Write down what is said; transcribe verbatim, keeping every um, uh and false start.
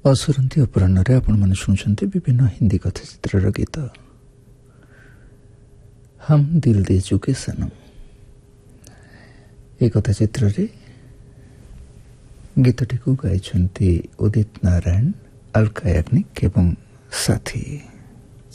असुरंती अपराह्न आपण मैंने शुणुंट विभिन्न हिंदी कथाचित्र गीत। हम दिल दे चुके सनम ए कथाचित्र गीतटी को गाई उदित नारायण, अलका याग्निक एवं साथी।